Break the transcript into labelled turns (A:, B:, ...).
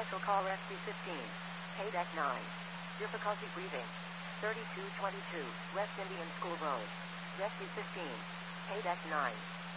A: Commercial call Rescue 15. Paydeck 9. Difficulty breathing. 3222 West Indian School Road. Rescue 15. Paydeck 9.